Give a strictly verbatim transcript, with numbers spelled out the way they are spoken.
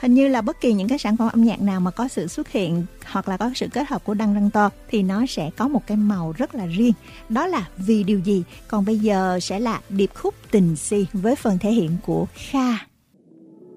Hình như là bất kỳ những cái sản phẩm âm nhạc nào mà có sự xuất hiện hoặc là có sự kết hợp của Đăng Răng To thì nó sẽ có một cái màu rất là riêng. Đó là Vì Điều Gì. Còn bây giờ sẽ là điệp khúc Tình Si với phần thể hiện của Kha.